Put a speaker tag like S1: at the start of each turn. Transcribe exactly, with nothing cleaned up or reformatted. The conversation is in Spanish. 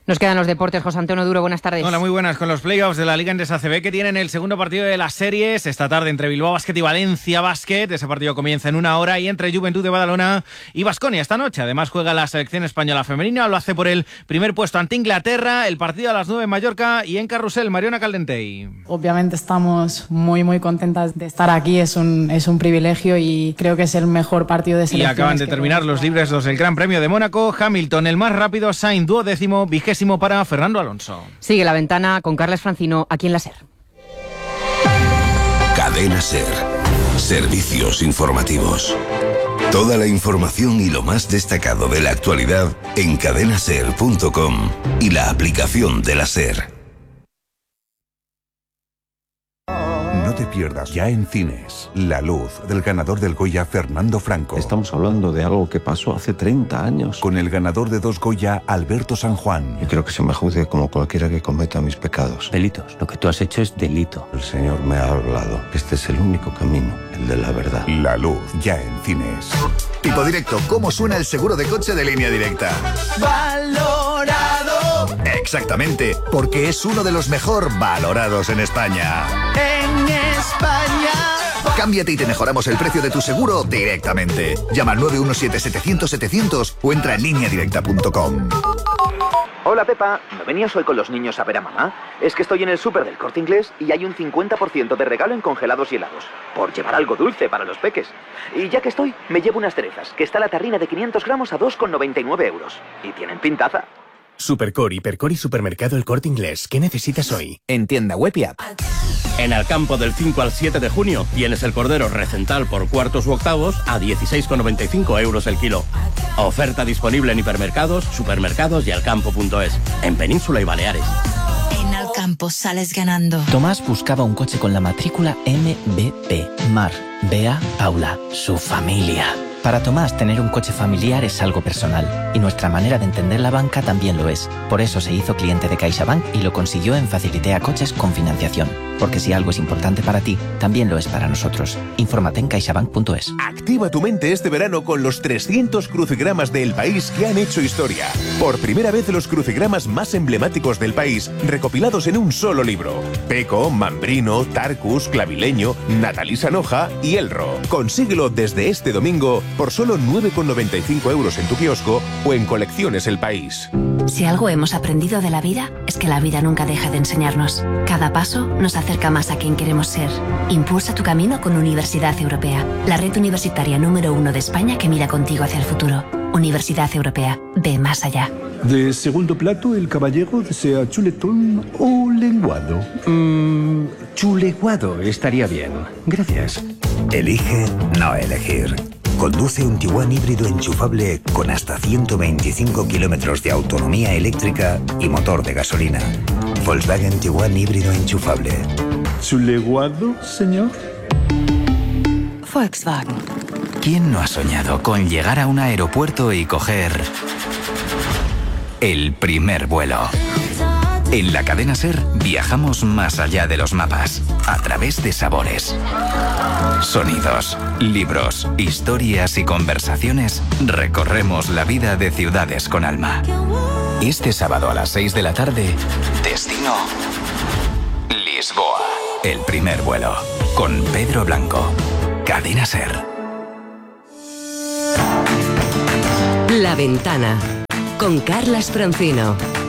S1: Nos quedan los deportes. José Antonio Duro, buenas tardes.
S2: Hola, muy buenas. Con los playoffs de la Liga Endesa A C B, que tienen el segundo partido de las series esta tarde entre Bilbao Basket y Valencia Basket. Ese partido comienza en una hora, y entre Juventud de Badalona y Baskonia esta noche. Además juega la selección española femenina, lo hace por el primer puesto ante Inglaterra. El partido a las nueve en Mallorca y en Carrusel. Mariona Caldentey.
S3: Obviamente estamos muy muy contentas de estar aquí, es un, es un privilegio y creo que es el mejor partido de selecciones.
S2: Y acaban de terminar los libres dos del Gran Premio de Mónaco. Hamilton el más rápido, Sainz duodécimo, vigésimo para Fernando Alonso.
S1: Sigue la ventana con Carles Francino aquí en la SER.
S4: Cadena SER. Servicios informativos. Toda la información y lo más destacado de la actualidad en cadena ser punto com y la aplicación de la SER.
S5: No te pierdas ya en cines La Luz, del ganador del Goya Fernando Franco.
S6: Estamos hablando de algo que pasó hace treinta años.
S5: Con el ganador de dos Goya, Alberto San Juan.
S6: Y creo que se me juzgue como cualquiera que cometa mis pecados.
S7: Delitos. Lo que tú has hecho es delito.
S6: El Señor me ha hablado. Este es el único camino, el de la verdad.
S5: La Luz, ya en cines.
S8: Tipo directo, ¿cómo suena el seguro de coche de Línea Directa? ¡Valorado! Exactamente, porque es uno de los mejor valorados en España. ¡En España! Cámbiate y te mejoramos el precio de tu seguro directamente. Llama al nueve uno siete, setecientos, setecientos o entra en línea directa punto com.
S9: Hola Pepa, ¿no venías hoy con los niños a ver a mamá? Es que estoy en el súper del Corte Inglés y hay un cincuenta por ciento de regalo en congelados y helados, por llevar algo dulce para los peques. Y ya que estoy, me llevo unas cerezas, que está la tarrina de quinientos gramos a dos con noventa y nueve euros. Y tienen pintaza.
S10: Supercor, Hipercor y Supermercado El Corte Inglés. ¿Qué necesitas hoy?
S11: En tienda web y app.
S12: En Alcampo del cinco al siete de junio tienes el cordero recental por cuartos u octavos a dieciséis con noventa y cinco euros el kilo. Oferta disponible en hipermercados, supermercados y alcampo punto es. En Península y Baleares.
S13: En Alcampo sales ganando.
S14: Tomás buscaba un coche con la matrícula M B P. Mar, Bea, Paula, su familia. Para Tomás, tener un coche familiar es algo personal, y nuestra manera de entender la banca también lo es. Por eso se hizo cliente de CaixaBank y lo consiguió en Facilitea Coches con financiación. Porque si algo es importante para ti, también lo es para nosotros. Infórmate en caixabank punto es.
S15: Activa tu mente este verano con los trescientos crucigramas del país que han hecho historia. Por primera vez los crucigramas más emblemáticos del país, recopilados en un solo libro. Peco, Mambrino, Tarcus, Clavileño, Natalí Sanoja y Elro. Consíguelo desde este domingo por solo nueve con noventa y cinco euros en tu kiosco o en Colecciones El País.
S13: Si algo hemos aprendido de la vida, es que la vida nunca deja de enseñarnos. Cada paso nos acerca más a quien queremos ser. Impulsa tu camino con Universidad Europea, la red universitaria número uno de España que mira contigo hacia el futuro. Universidad Europea, ve más allá.
S16: De segundo plato, el caballero desea chuletón o lenguado.
S7: Mmm, chuleguado estaría bien. Gracias.
S17: Elige no elegir. Conduce un Tiguan híbrido enchufable con hasta ciento veinticinco kilómetros de autonomía eléctrica y motor de gasolina. Volkswagen Tiguan híbrido enchufable.
S16: ¿Chuleguado, señor?
S13: Volkswagen.
S18: ¿Quién no ha soñado con llegar a un aeropuerto y coger el primer vuelo? En la cadena SER viajamos más allá de los mapas, a través de sabores, sonidos, libros, historias y conversaciones. Recorremos la vida de ciudades con alma. Este sábado a las seis de la tarde, destino Lisboa. El primer vuelo, con Pedro Blanco. Cadena SER.
S19: La Ventana, con Carlas Francino.